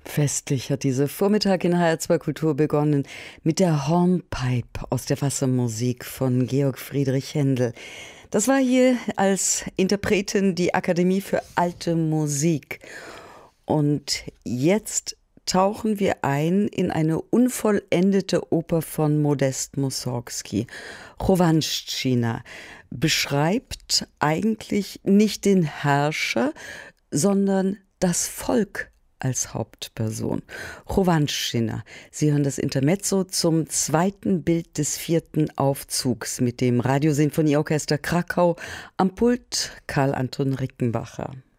Festlich hat dieser Vormittag in HR2 Kultur begonnen mit der Hornpipe aus der Wassermusik von Georg Friedrich Händel. Das war hier als Interpretin die Akademie für Alte Musik. Und jetzt tauchen wir ein in eine unvollendete Oper von Modest Mussorgsky. Chowanszczyzna beschreibt eigentlich nicht den Herrscher, sondern das Volk als Hauptperson. Chowanszczyzna. Sie hören das Intermezzo zum zweiten Bild des vierten Aufzugs mit dem Radiosinfonieorchester Krakau, am Pult Karl Anton Rickenbacher.